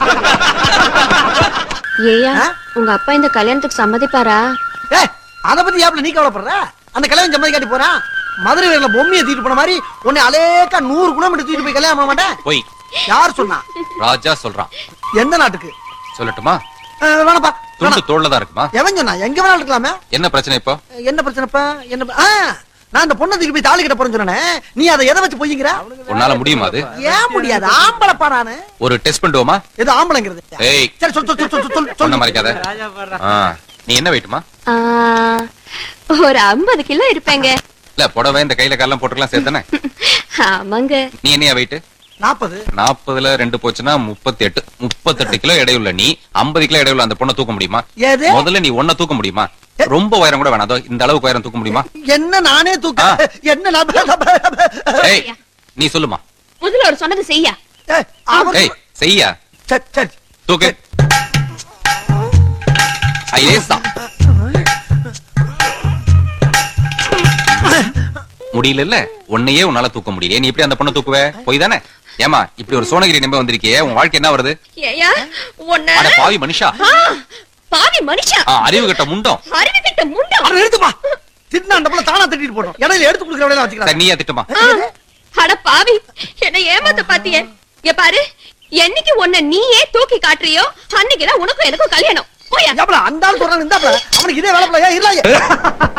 ஏயா உங்க அப்பா இந்த கல்யாணத்துக்கு சம்மதிப்பாரா? அத பத்தி யாப்ல நீ கவலைப்படுற? அந்த கல்யாணம் சம்மதி காட்டி போறான். மதுரை வேல பொம்மையை தூக்கிட்டு போன மாதிரி உன்னை அலேக்கா 100 கிலோமீட்டர் தூக்கிட்டு போய் கல்யாணம் பண்ண மாட்டேன். போய் யார் சொன்னா? ராஜா சொல்றான். எந்த நாட்டுக்கு சொல்லட்டுமா? வேணப்பா. துண்டு தோள்ளதான் இருக்குமா? எவன் சொன்னா? எங்க வேணாலும் இருக்கலாமே. என்ன பிரச்சனை இப்போ? என்ன பிரச்சனைப்பா? என்ன நான் அந்த பொண்ணை தூக்கி போய் தாலி கட்ட போறேன்னு சொன்னே. நீ அதை எதை வச்சு பொய்ங்கிற? உன்னால முடியுமா அது? ஏன் முடியாது? ஆம்பளப்பா நானு. ஒரு டெஸ்ட் பண்ணுவோமா? எது ஆம்பளைங்கிறது? ஏய் சரி சொல் சொன்ன மறைக்காத. நீ என்ன வெயிட்டுமா? ஒரு 50 கிலோ இருப்பேங்க. இல்ல புடவை இந்த கையில காலம் போட்டுக்கலாம் சேர்த்தானே? ஆமாங்க. நீ என்னையா வெயிட்? 40. 40ல 2 போச்சுன்னா 38 கிலோ எடையுள்ள நீ 50 கிலோ எடையுள்ள அந்த பொண்ணை தூக்க முடியுமா? முதல்ல நீ ஒன்ன தூக்க முடியுமா? ரொம்ப உயரம் கூட வேணாம், இந்த அளவுக்கு உயரம் தூக்க முடியுமா? என்ன நானே தூக்க? என்ன ஏய் நீ சொல்லுமா. முதல்ல ஒரு சொன்னது செய்யா. ஏய் செய்யா. சரி தூக்கு. ஐயேசா முடியல. உன்னையே உன்னால தூக்க முடியல, நீ எப்படி அந்த பொண்ணை தூக்குவே? போய் தானே. ஏமா இப்படி ஒரு சோனகிரி நம்ப வந்திருக்கியே, உன் வாழ்க்கை என்ன வருது? ஏயா உன்ன அட பாவி மனுஷா. பாவி மனுஷா. அறிவு கட்ட முண்டம். அறிவு கட்ட முண்டம். அட எடுத்துமா. திட்னா அந்த புள்ள தானா திட்டிட்டு போறோம். இடையில எடுத்து குடுக்குற வேலைய வச்சுக்கலாம். நீயா திட்டுமா? அட பாவி, என்ன ஏமாத்த பாத்தியே. இங்க பாரு, என்னைக்கு உன்னை நீயே தூக்கி காட்டுறியோ அன்னைக்குதான் உனக்கும் எனக்கும் கல்யாணம். போயா. அந்த ஆள் சொல்றான், இந்த அவனுக்கு இதே வேலை இல்ல.